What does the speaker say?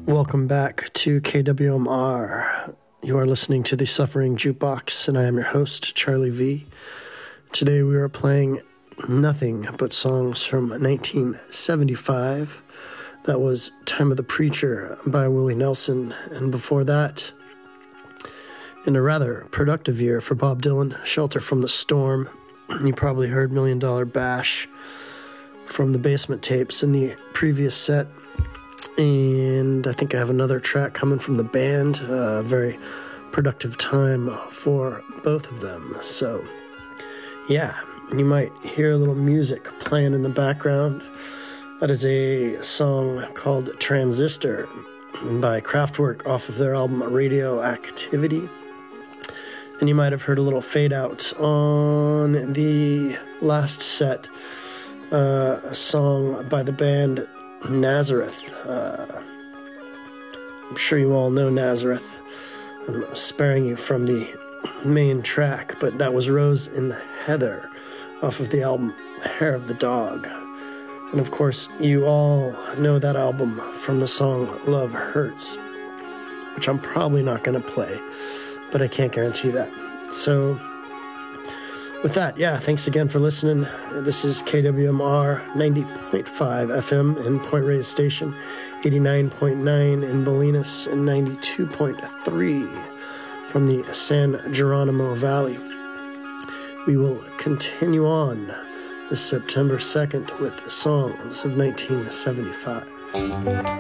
Welcome back to KWMR. You are listening to the Suffering Jukebox, and I am your host, Charlie V. Today we are playing nothing but songs from 1975. That was Time of the Preacher by Willie Nelson, and before that, in a rather productive year for Bob Dylan, Shelter from the Storm. You probably heard $1 Million Bash from the Basement Tapes in the previous set. And I think I have another track coming from the band. Very productive time for both of them. So, yeah, you might hear a little music playing in the background. That is a song called Transistor by Kraftwerk off of their album Radioactivity. And you might have heard a little fade out on the last set, a song by the band Nazareth. I'm sure you all know Nazareth. I'm sparing you from the main track, but that was Rose and Heather off of the album Hair of the Dog. And of course, you all know that album from the song Love Hurts, which I'm probably not going to play, but I can't guarantee that. So, with that, yeah, thanks again for listening. This is KWMR 90.5 FM in Point Reyes Station, 89.9 in Bolinas, and 92.3 from the San Geronimo Valley. We will continue on this September 2nd with songs of 1975.